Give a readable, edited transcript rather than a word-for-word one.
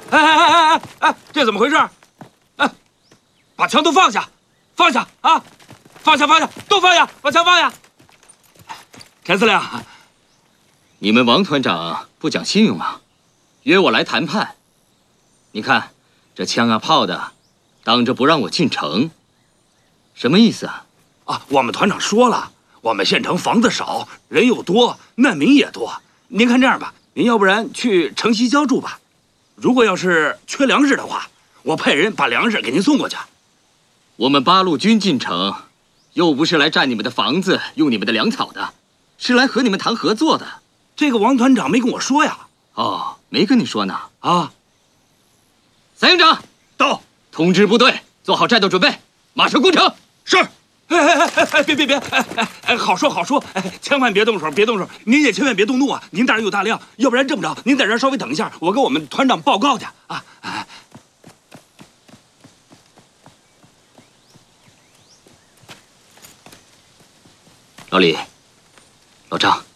这怎么回事？哎，把枪都放下，放下啊！放下，都放下，把枪放下。田司令， 你们王团长不讲信用啊，约我来谈判。你看，这枪啊炮的，当着不让我进城，什么意思啊？ 啊，我们团长说了，我们县城房子少，人又多，难民也多。您看这样吧，您要不然去城西郊住吧。如果要是缺粮食的话，我派人把粮食给您送过去。 我们八路军进城，又不是来占你们的房子、用你们的粮草的，是来和你们谈合作的。 这个王团长没跟我说呀。 哦，没跟你说呢。 啊， 三营长到， 通知部队做好战斗准备，马上攻城。 是。别，好说，千万别动手，您也千万别动怒啊！您大人有大量，要不然这么着，您在这儿稍微等一下，我跟我们团长报告去啊！ 老李，老张。